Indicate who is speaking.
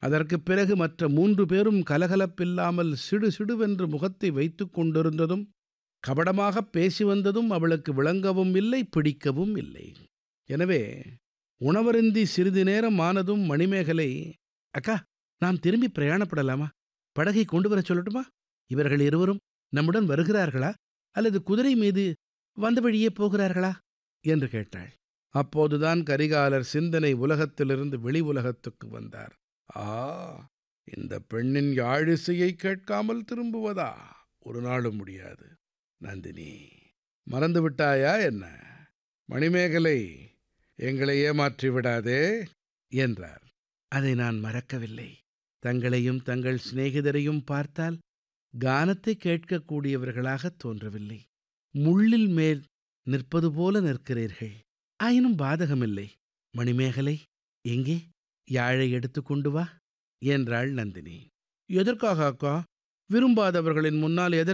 Speaker 1: அதற்குப் பிறகு மற்ற 3 பேரும் கலகலப்பில்லாமல் சிடுசிடுவென்று முகத்தை வைத்துக் கொண்டிருந்ததும் கபடமாகப் பேசி வந்ததும் அவளுக்கு விளங்கவும் இல்லை, பிடிக்கவும் இல்லை. எனவே உணவருந்தி சிறிது நேரம் ஆனதும் மணிமேகலை, அக்கா, நாம் திரும்பி பிரயாணப்படலாமா? படகை கொண்டு வரச் சொல்லட்டுமா? இவர்கள் இருவரும் நம்முடன் வருகிறார்களா, அல்லது குதிரை மீது வந்த வழியே போகிறார்களா என்று கேட்டாள். அப்போதுதான் கரிகாலர் சிந்தனை உலகத்திலிருந்து வெளி உலகத்துக்கு வந்தார். ஆ, இந்த பெண்ணின் யாழிசையை கேட்காமல் திரும்புவதா? ஒரு நாளும் முடியாது. நந்தினி, மறந்து விட்டாயா என்ன? மணிமேகலை, எங்களை ஏமாற்றி விடாதே என்றார். அதை நான் மறக்கவில்லை. தங்களையும் தங்கள் சிநேகிதரையும் பார்த்தால் கானத்தை கேட்கக்கூடியவர்களாகத் தோன்றவில்லை. முள்ளில் மேல் நிற்பது போல நிற்கிறீர்கள். ஆயினும் பாதகமில்லை. மணிமேகலை, எங்கே? யாழை எடுத்துக்கொண்டு வா என்றாள் நந்தினி. எதற்காக அக்கா? விரும்பாதவர்களின் முன்னால்